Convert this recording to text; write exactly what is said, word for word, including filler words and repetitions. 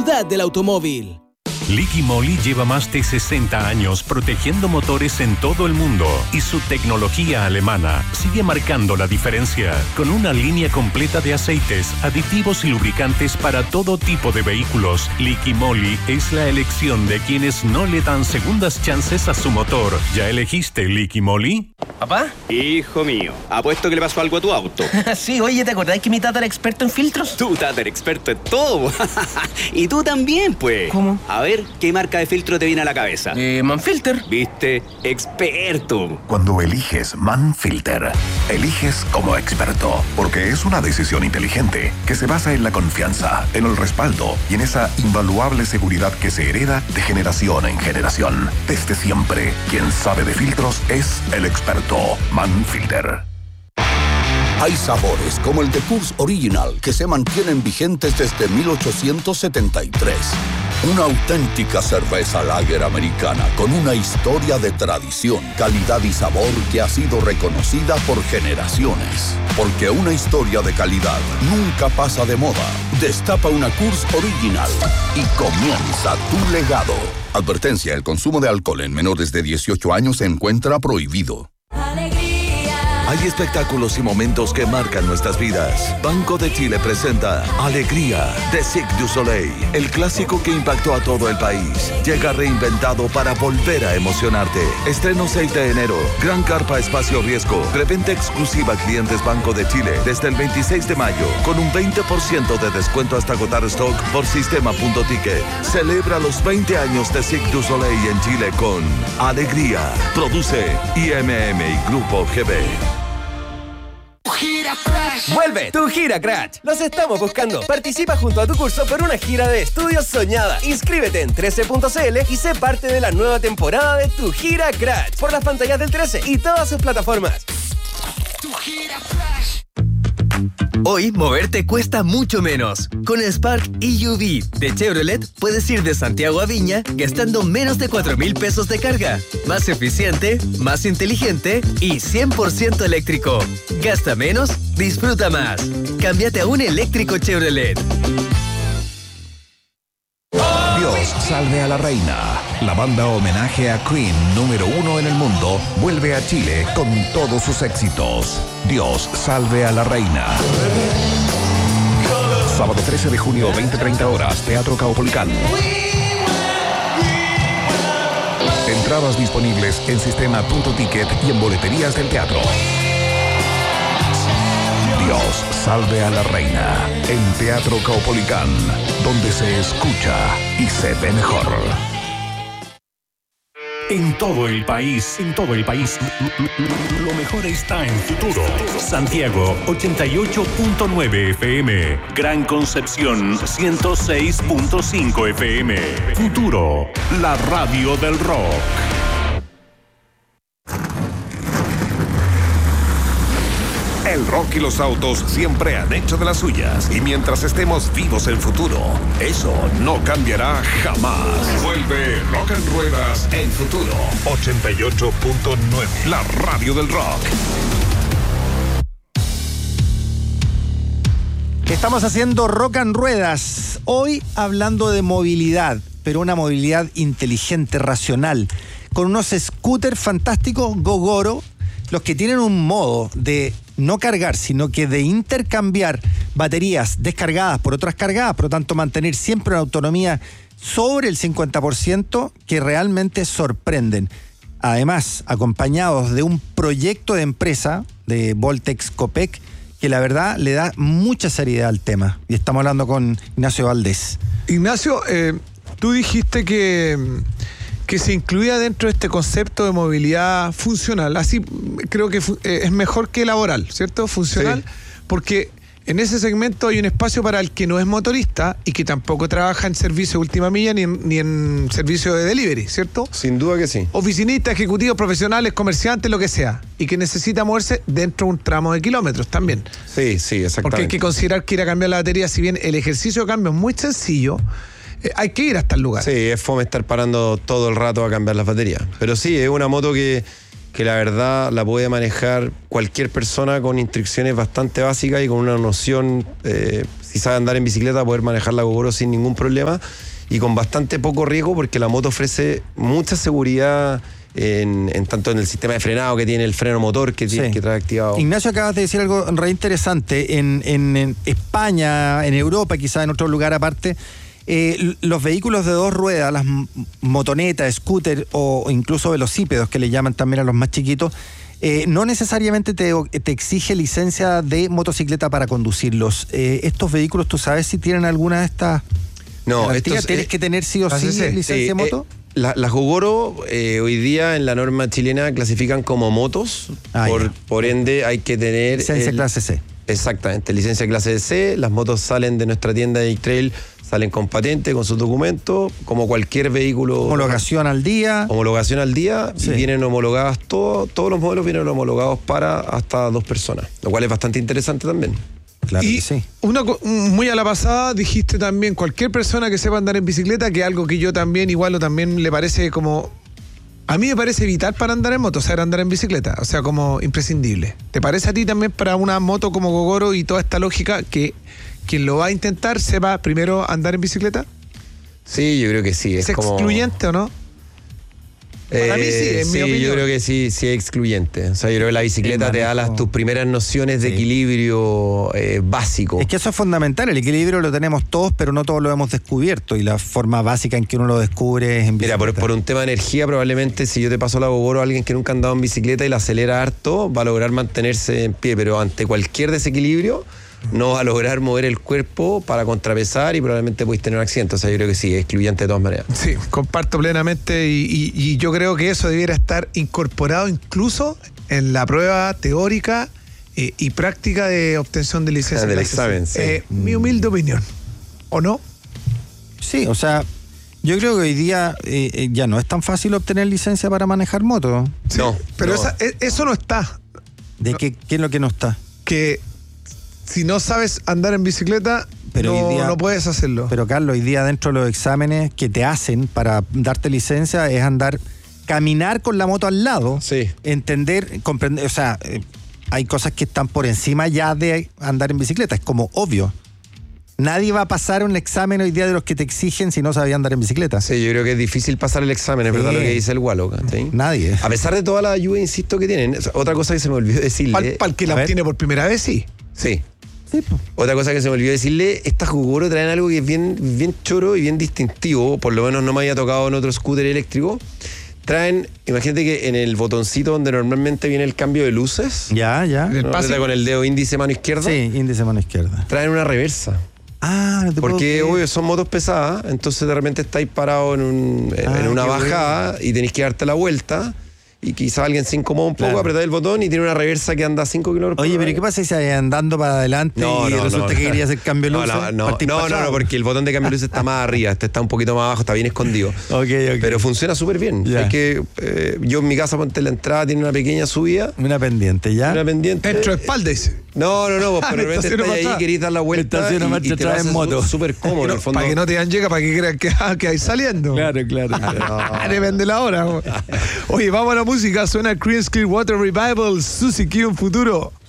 ciudad del automóvil. Liqui Moly lleva más de sesenta años protegiendo motores en todo el mundo y su tecnología alemana sigue marcando la diferencia con una línea completa de aceites, aditivos y lubricantes para todo tipo de vehículos. Liqui Moly es la elección de quienes no le dan segundas chances a su motor. ¿Ya elegiste Liqui Moly? ¿Papá? Hijo mío, apuesto que le pasó algo a tu auto. Sí, oye, ¿te acordás que mi tata era experto en filtros? Tú, tata, eres experto en todo. Y tú también, pues. ¿Cómo? A ver, ¿qué marca de filtro te viene a la cabeza? Eh, Manfilter. ¿Viste? Experto. Cuando eliges Manfilter, eliges como experto, porque es una decisión inteligente que se basa en la confianza, en el respaldo y en esa invaluable seguridad que se hereda de generación en generación. Desde siempre, quien sabe de filtros es el experto Manfilter. Hay sabores como el de Coors Original que se mantienen vigentes desde mil ochocientos setenta y tres. Una auténtica cerveza lager americana con una historia de tradición, calidad y sabor que ha sido reconocida por generaciones. Porque una historia de calidad nunca pasa de moda. Destapa una Coors Original y comienza tu legado. Advertencia: el consumo de alcohol en menores de dieciocho años se encuentra prohibido. Hay espectáculos y momentos que marcan nuestras vidas. Banco de Chile presenta Alegría de Cirque du Soleil, el clásico que impactó a todo el país. Llega reinventado para volver a emocionarte. Estreno seis de enero. Gran carpa espacio riesgo. Preventa exclusiva a clientes Banco de Chile desde el veintiséis de mayo con un veinte por ciento de descuento hasta agotar stock por sistema punto ticket. Celebra los veinte años de Cirque du Soleil en Chile con Alegría. Produce I M M y Grupo G B. Vuelve tu Gira Crash. Los estamos buscando. Participa junto a tu curso por una gira de estudios soñada. Inscríbete en trece punto c l y sé parte de la nueva temporada de tu Gira Crash por las pantallas del trece y todas sus plataformas. Tu Gira Crash. Hoy moverte cuesta mucho menos. Con el Spark E U V de Chevrolet puedes ir de Santiago a Viña gastando menos de cuatro mil pesos de carga. Más eficiente, más inteligente y cien por ciento eléctrico. Gasta menos, disfruta más. Cámbiate a un eléctrico Chevrolet. Dios salve a la reina. La banda homenaje a Queen número uno en el mundo vuelve a Chile con todos sus éxitos. Dios salve a la reina. Sábado trece de junio, veinte treinta horas, Teatro Caupolicán. Entradas disponibles en sistema punto ticket y en boleterías del teatro. Dios salve a la reina en Teatro Caupolicán, donde se escucha y se ve mejor. En todo el país, en todo el país, lo mejor está en Futuro. Santiago, ochenta y ocho punto nueve F M. Gran Concepción, ciento seis punto cinco F M. Futuro, la radio del rock. El rock y los autos siempre han hecho de las suyas. Y mientras estemos vivos en Futuro, eso no cambiará jamás. Vuelve Rock en Ruedas en Futuro. ochenta y ocho punto nueve. La radio del rock. Estamos haciendo Rock en Ruedas. Hoy hablando de movilidad, pero una movilidad inteligente, racional. Con unos scooters fantásticos Gogoro, los que tienen un modo de no cargar, sino que de intercambiar baterías descargadas por otras cargadas, por lo tanto mantener siempre una autonomía sobre el cincuenta por ciento que realmente sorprenden. Además, acompañados de un proyecto de empresa de Voltex Copec que la verdad le da mucha seriedad al tema. Y estamos hablando con Ignacio Valdés. Ignacio, eh, tú dijiste que... que se incluía dentro de este concepto de movilidad funcional. Así creo que fu- eh, es mejor que laboral, ¿cierto? Funcional, sí. Porque en ese segmento hay un espacio para el que no es motorista y que tampoco trabaja en servicio de última milla ni en, ni en servicio de delivery, ¿cierto? Sin duda que sí. Oficinistas, ejecutivos, profesionales, comerciantes, lo que sea. Y que necesita moverse dentro de un tramo de kilómetros también. Sí, sí, exactamente. Porque hay que considerar que ir a cambiar la batería, si bien el ejercicio de cambio es muy sencillo, Eh, hay que ir hasta el lugar. Sí, es fome estar parando todo el rato a cambiar las baterías. Pero sí, es una moto que, que la verdad la puede manejar cualquier persona con instrucciones bastante básicas y con una noción, eh, si sabe andar en bicicleta, poder manejar la Gogoro sin ningún problema y con bastante poco riesgo porque la moto ofrece mucha seguridad en, en tanto en el sistema de frenado que tiene el freno motor que tiene Sí. que trae activado. Ignacio, acabas de decir algo re interesante. En, en, en España, en Europa, quizás en otro lugar aparte, eh, los vehículos de dos ruedas, las m- motonetas, scooter o incluso velocípedos, que le llaman también a los más chiquitos, eh, no necesariamente te, te exige licencia de motocicleta para conducirlos. Eh, ¿Estos vehículos, tú sabes si tienen alguna de estas No, garantías? estos, ¿Tienes eh, que tener sí o sí sí, licencia eh, de moto? eh, La, las Gogoro eh, hoy día en la norma chilena clasifican como motos, Ah, por, ya. por ende hay que tener... Licencia el- clase C. Exactamente, licencia clase C, las motos salen de nuestra tienda de Trail, salen con patente, con sus documentos, como cualquier vehículo. Homologación al día. Homologación al día, Sí. y vienen homologadas, todo, todos los modelos vienen homologados para hasta dos personas, lo cual es bastante interesante también. Claro y que sí. una, co- muy a la pasada dijiste también, cualquier persona que sepa andar en bicicleta, que algo que yo también igual o también le parece como... A mí me parece vital para andar en moto, saber andar en bicicleta, o sea, como imprescindible. ¿Te parece a ti también para una moto como Gogoro y toda esta lógica que quien lo va a intentar sepa primero andar en bicicleta? Sí, yo creo que sí. ¿Es, Es, como, excluyente o no? Para mí sí, en mi sí, opinión. yo creo que sí, sí es excluyente. O sea, yo creo que la bicicleta El te da las, manejo. tus primeras nociones de Sí. equilibrio eh, básico. Es que eso es fundamental, el equilibrio lo tenemos todos, pero no todos lo hemos descubierto y la forma básica en que uno lo descubre es en Mira, bicicleta. por, por un tema de energía, probablemente si yo te paso la Gogoro a alguien que nunca ha andado en bicicleta y la acelera harto, va a lograr mantenerse en pie, pero ante cualquier desequilibrio no va a lograr mover el cuerpo para contrapesar y probablemente podéis tener un accidente. O sea, yo creo que sí, es excluyente de todas maneras. Sí, comparto plenamente y, y- y yo creo que eso debiera estar incorporado incluso en la prueba teórica eh, y práctica de obtención de licencia. Ah, del clase C. examen, sí. Eh, mi humilde opinión, ¿o no? Sí, o sea, yo creo que hoy día eh, eh, ya no es tan fácil obtener licencia para manejar moto. No, Pero no. esa- e- eso no está, ¿De qué, qué es lo que no está? que si no sabes andar en bicicleta, Pero no, hoy día- no puedes hacerlo. Pero Carlos, hoy día dentro de los exámenes que te hacen para darte licencia es andar, caminar con la moto al lado, Sí. entender, comprender, o sea, eh, hay cosas que están por encima ya de andar en bicicleta, es como obvio. Nadie va a pasar un examen hoy día de los que te exigen si no sabía andar en bicicleta. Sí, yo creo que es difícil pasar el examen, es Sí. verdad lo que dice el Wallo. ¿cachai? Nadie. A pesar de toda la ayuda, insisto, que tienen. Otra cosa que se me olvidó decirle. Para el que a la ver. obtiene por primera vez, sí. Sí. Sí, po. Otra cosa que se me olvidó decirle, estas Gogoro traen algo que es bien, bien choro y bien distintivo, por lo menos no me había tocado en otro scooter eléctrico. Traen, imagínate que en el botoncito donde normalmente viene el cambio de luces, Ya, ya. El ¿no? pase. Aprieta con el dedo índice mano izquierda, Sí, índice mano izquierda. traen una reversa. Ah, no te puedo Porque, creer. obvio, son motos pesadas, entonces de repente estáis parados en, un, en, Ah, en una qué bajada y tenéis que darte la vuelta y quizá alguien se incomoda un poco, Claro. apretar el botón y tiene una reversa que anda a cinco kilómetros por Oye, hora. pero ¿qué pasa si andando para adelante No, y no, resulta no, que no. quería hacer cambio de No, luces? no, no, Partís no, para no, atrás. no, porque el botón de cambio de luces está más arriba, este está un poquito más abajo, está bien escondido. Ok, ok. Pero funciona súper bien. Ya. Es que eh, yo en mi casa, ponte la entrada, tiene una pequeña subida, Una pendiente, ¿ya? una pendiente. Dentro de espalda, dice. No, no, no, pues, Ah, pero de repente estaciona estás para ahí, atrás. querés dar la vuelta Estaciona y, marcha y te lo atrás en haces moto. su- súper cómodo en el fondo. Para que no te dan llega, para que crean que, ah, que hay saliendo. Claro, claro. Ah, depende la hora. Oye, vamos a la música. Suena Creedence Clearwater Revival, Susie Q en futuro.